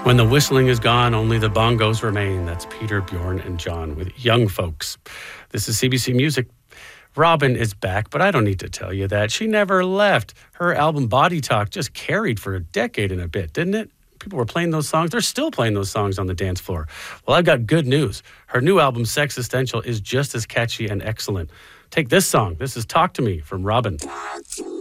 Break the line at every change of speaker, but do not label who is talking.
When the whistling is gone, only the bongos remain. That's Peter, Bjorn, and John with Young Folks. This is CBC Music. Robyn is back, but I don't need to tell you that. She never left. Her album Body Talk just carried for a decade and a bit, didn't it? People were playing those songs. They're still playing those songs on the dance floor. Well, I've got good news. Her new album, Sex Essential, is just as catchy and excellent. Take this song. This is Talk to Me from Robyn.